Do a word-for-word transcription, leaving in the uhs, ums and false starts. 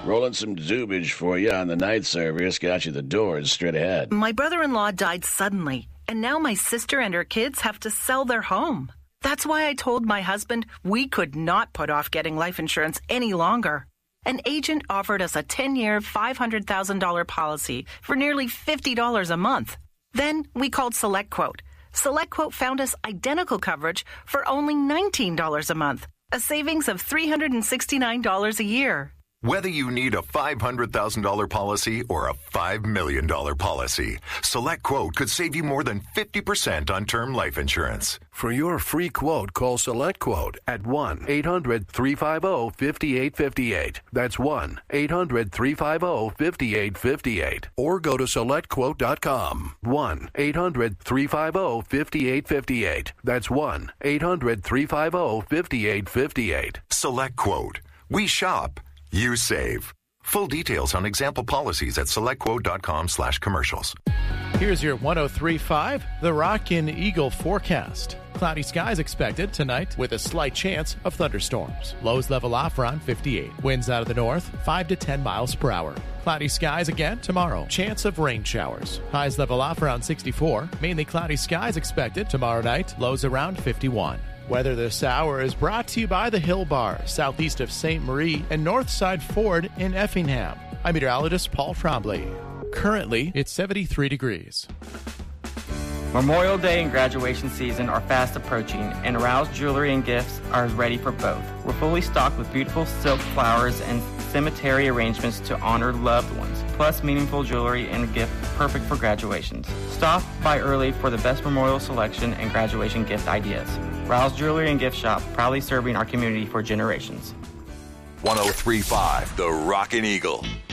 Rolling some Zubage for you on the night service. Got you the doors straight ahead. My brother-in-law died suddenly, and now my sister and her kids have to sell their home. That's why I told my husband we could not put off getting life insurance any longer. An agent offered us a ten-year, five hundred thousand dollars policy for nearly fifty dollars a month. Then we called SelectQuote. SelectQuote found us identical coverage for only nineteen dollars a month, a savings of three hundred sixty-nine dollars a year. Whether you need a five hundred thousand dollars policy or a five million dollars policy, SelectQuote could save you more than fifty percent on term life insurance. For your free quote, call SelectQuote at one eight hundred three five zero five eight five eight. That's one eight hundred three five zero five eight five eight. Or go to select quote dot com. one eight hundred three five zero five eight five eight. That's one eight hundred three five zero five eight five eight. SelectQuote. We shop. You save. Full details on example policies at selectquote.com slash commercials. Here's your one oh three point five, The Rockin' Eagle forecast. Cloudy skies expected tonight with a slight chance of thunderstorms. Lows level off around fifty-eight. Winds out of the north, five to ten miles per hour. Cloudy skies again tomorrow. Chance of rain showers. Highs level off around sixty-four. Mainly cloudy skies expected tomorrow night. Lows around fifty-one. Weather this hour is brought to you by the Hill Bar, southeast of Saint Marie, and Northside Ford in Effingham. I'm meteorologist Paul Trombley. Currently, it's seventy-three degrees. Memorial Day and graduation season are fast approaching, and Rouse Jewelry and Gifts are ready for both. We're fully stocked with beautiful silk flowers and cemetery arrangements to honor loved ones, plus meaningful jewelry and gift perfect for graduations. Stop by early for the best memorial selection and graduation gift ideas. Rouse Jewelry and Gift Shop, proudly serving our community for generations. one oh three point five, The Rockin' Eagle.